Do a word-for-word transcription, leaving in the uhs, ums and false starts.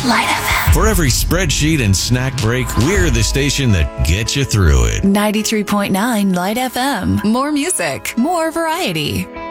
Light F M. For every spreadsheet and snack break, we're the station that gets you through it. ninety-three point nine Light F M. More music, more variety.